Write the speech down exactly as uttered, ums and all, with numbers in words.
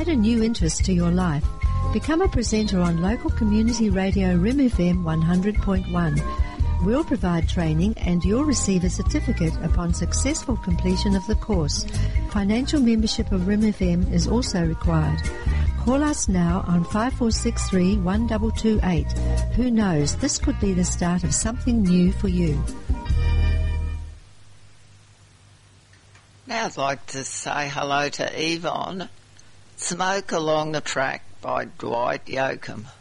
Add a new interest to your life. Become a presenter on local community radio R I M F M one hundred point one. We'll provide training and you'll receive a certificate upon successful completion of the course. Financial membership of R I M F M is also required. Call us now on five four six three, one two two eight. Who knows, this could be the start of something new for you. Now I'd like to say hello to Yvonne. Smoke Along the Track by Dwight Yoakam.